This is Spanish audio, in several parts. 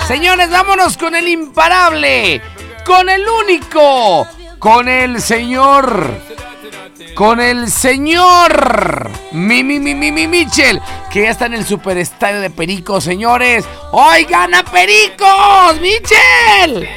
Señores, vámonos con el imparable, con el único, con el señor Michel, que ya está en el superestadio de Pericos, señores. ¡Hoy gana Pericos, Michel!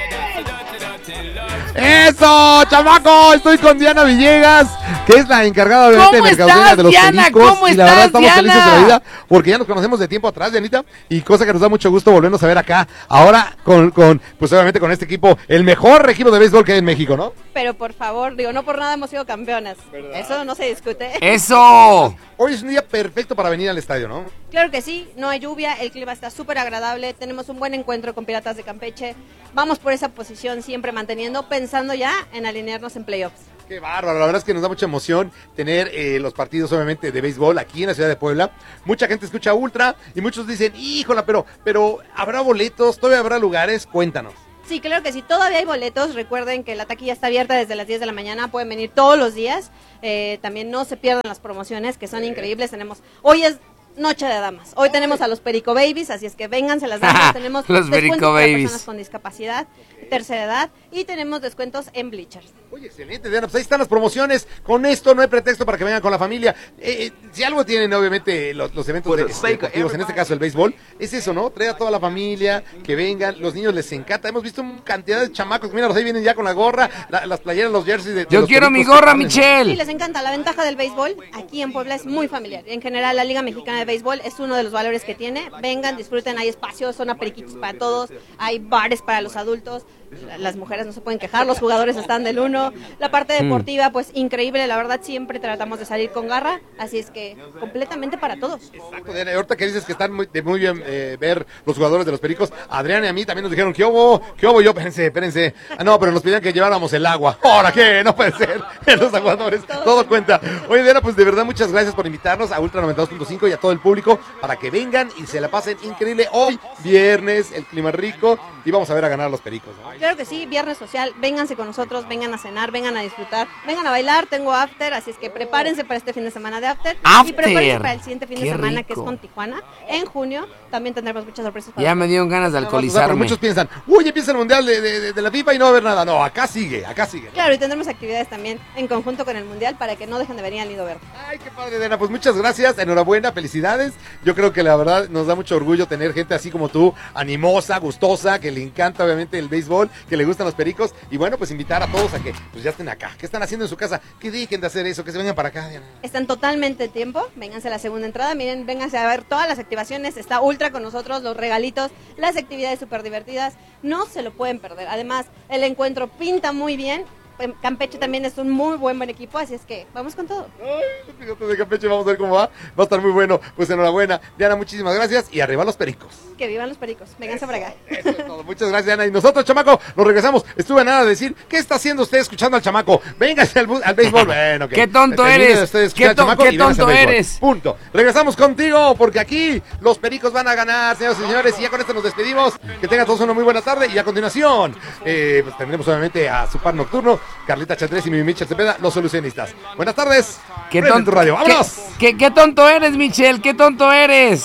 ¡Eso, chamaco! Estoy con Diana Villegas, que es la encargada de mercadotecnia de los Diana? Pericos. ¿Cómo y la verdad estás, estamos Diana? felices de la vida, porque ya nos conocemos de tiempo atrás, Dianita, y cosa que nos da mucho gusto volvernos a ver acá. Ahora pues obviamente con este equipo, el mejor equipo de béisbol que hay en México, ¿no? Pero por favor, no por nada hemos sido campeonas. ¿Verdad? Eso no se discute. ¡Eso! Hoy es un día perfecto para venir al estadio, ¿no? Claro que sí, no hay lluvia, el clima está súper agradable, tenemos un buen encuentro con Piratas de Campeche. Vamos por esa posición siempre manteniendo, pensando ya en alinearnos en playoffs. Qué bárbaro, la verdad es que nos da mucha emoción tener los partidos obviamente de béisbol aquí en la ciudad de Puebla. Mucha gente escucha Ultra y muchos dicen, híjola, pero ¿habrá boletos? ¿Todavía habrá lugares? Cuéntanos. Sí, claro que sí, todavía hay boletos, recuerden que la taquilla está abierta desde las 10 de la mañana, pueden venir todos los días, también no se pierdan las promociones que son increíbles, hoy es Noche de Damas, hoy tenemos a los Perico Babies, así es que vénganse las damas, tenemos los descuentos para personas con discapacidad, tercera edad y tenemos descuentos en bleachers. Oye, excelente, Diana, pues ahí están las promociones, con esto no hay pretexto para que vengan con la familia. Si algo tienen obviamente los eventos deportivos, en este caso el béisbol, es eso, ¿no? Trae a toda la familia, que vengan, los niños les encanta, hemos visto cantidad de chamacos, mira, los ahí vienen ya con la gorra, las playeras, los jerseys de Yo los quiero mi Pericos. gorra, Michel. Sí, les encanta, la ventaja del béisbol aquí en Puebla es muy familiar, en general la Liga Mexicana de Béisbol es uno de los valores que tiene, vengan, disfruten, hay espacios, zona periquitos para todos, hay bares para los adultos, las mujeres no se pueden quejar, los jugadores están del uno, la parte deportiva pues increíble, la verdad siempre tratamos de salir con garra, así es que completamente para todos. Exacto, Diana, ahorita que dices que están muy bien ver los jugadores de los Pericos, Adrián y a mí también nos dijeron, ¿qué hubo? Yo, espérense, no, pero nos pedían que lleváramos el agua, ¿ahora qué? No puede ser, los aguadores, todo cuenta. Oye, Diana, pues de verdad muchas gracias por invitarnos a Ultra 92.5 y a todo el público para que vengan y se la pasen increíble hoy, viernes, el clima rico, y vamos a ver a ganar a los Pericos, ¿no? Claro que sí, viernes social, vénganse con nosotros, vengan a cenar, vengan a disfrutar, vengan a bailar, tengo after, así es que prepárense para este fin de semana de after. Y prepárense para el siguiente fin de semana rico. que es con Tijuana. En junio también tendremos muchas sorpresas para Ya me dieron ganas de alcoholizarme. Muchos piensan, uy, empieza el mundial de la FIFA y no va a haber nada. No, acá sigue. Claro, y tendremos actividades también en conjunto con el mundial para que no dejen de venir al Nido Verde. Ay, qué padre, Diana, pues muchas gracias, enhorabuena, felicidades. Yo creo que la verdad nos da mucho orgullo tener gente así como tú, animosa, gustosa, que le encanta obviamente el béisbol, que le gustan los Pericos, y bueno, pues invitar a todos a que pues ya estén acá. ¿Qué están haciendo en su casa? Que dejen de hacer eso, que se vengan para acá, Diana. Están totalmente en tiempo, vénganse a la segunda entrada, miren, vénganse a ver todas las activaciones, está Ultra con nosotros, los regalitos, las actividades súper divertidas, no se lo pueden perder. Además, el encuentro pinta muy bien. Campeche también es un muy buen equipo, así es que vamos con todo. Ay, fíjate de Campeche, vamos a ver cómo va. Va a estar muy bueno. Pues enhorabuena. Diana, muchísimas gracias y arriba los Pericos. Que vivan los Pericos, vénganse para acá. Eso es todo. Muchas gracias, Diana. Y nosotros, chamaco, nos regresamos. Estuve a nada de decir, ¿qué está haciendo usted escuchando al chamaco? Véngase al béisbol. Bueno, ¡Qué tonto eres! ¡Qué tonto eres! Punto. Regresamos contigo porque aquí los Pericos van a ganar, señoras y señores. Y ya con esto nos despedimos. Que tengan todos una muy buena tarde. Y a continuación, pues tendremos obviamente a su par nocturno, Carlita Chandrés y mi Michel Cepeda, los solucionistas. Buenas tardes. ¡Qué tonto! Radio. ¡Vámonos! ¿Qué tonto eres, Michel? ¡Qué tonto eres!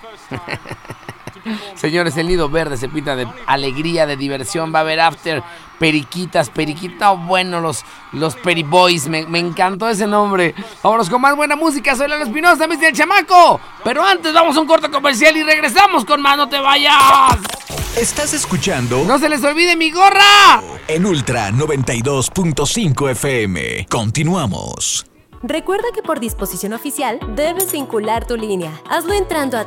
Señores, el Nido Verde se pinta de alegría, de diversión. Va a haber after, periquitas, bueno, los Periboys. Me encantó ese nombre. Vámonos con más buena música. Soy Lalo Espinosa, Mr. El Chamaco. Pero antes vamos a un corto comercial y regresamos con más. ¡No te vayas! Estás escuchando ¡No se les olvide mi gorra! En Ultra 92.5 FM. Continuamos. Recuerda que por disposición oficial debes vincular tu línea. Hazlo entrando a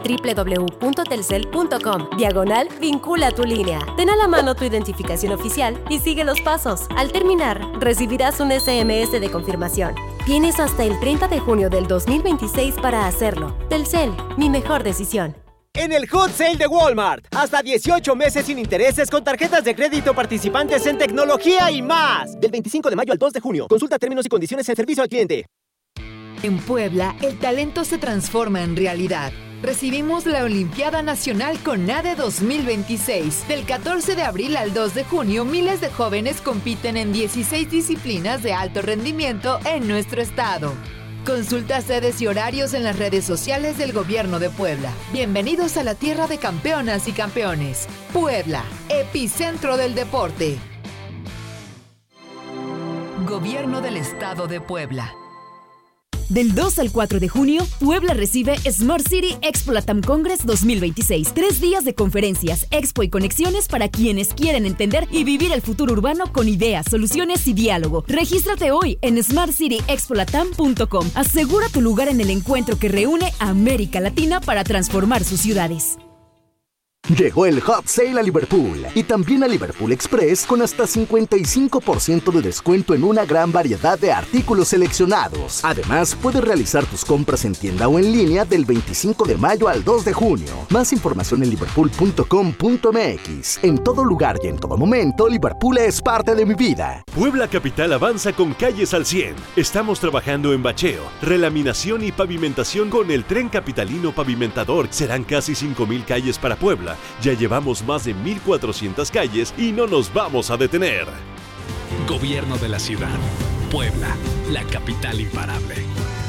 www.telcel.com/vincula tu línea. Ten a la mano tu identificación oficial y sigue los pasos. Al terminar, recibirás un SMS de confirmación. Tienes hasta el 30 de junio del 2026 para hacerlo. Telcel, mi mejor decisión. En el Hot Sale de Walmart, hasta 18 meses sin intereses con tarjetas de crédito participantes en tecnología y más. Del 25 de mayo al 2 de junio. Consulta términos y condiciones en servicio al cliente. En Puebla, el talento se transforma en realidad. Recibimos la Olimpiada Nacional CONADE 2026. Del 14 de abril al 2 de junio, miles de jóvenes compiten en 16 disciplinas de alto rendimiento en nuestro estado. Consulta sedes y horarios en las redes sociales del Gobierno de Puebla. Bienvenidos a la tierra de campeonas y campeones. Puebla, epicentro del deporte. Gobierno del Estado de Puebla. Del 2 al 4 de junio, Puebla recibe Smart City Expo Latam Congress 2026. 3 días de conferencias, expo y conexiones para quienes quieren entender y vivir el futuro urbano con ideas, soluciones y diálogo. Regístrate hoy en smartcityexpolatam.com. Asegura tu lugar en el encuentro que reúne a América Latina para transformar sus ciudades. Llegó el Hot Sale a Liverpool y también a Liverpool Express con hasta 55% de descuento en una gran variedad de artículos seleccionados. Además, puedes realizar tus compras en tienda o en línea del 25 de mayo al 2 de junio. Más información en liverpool.com.mx. En todo lugar y en todo momento, Liverpool es parte de mi vida. Puebla Capital avanza con calles al 100. Estamos trabajando en bacheo, relaminación y pavimentación con el Tren Capitalino Pavimentador. Serán casi 5,000 calles para Puebla. Ya llevamos más de 1,400 calles y no nos vamos a detener. Gobierno de la ciudad. Puebla, la capital imparable.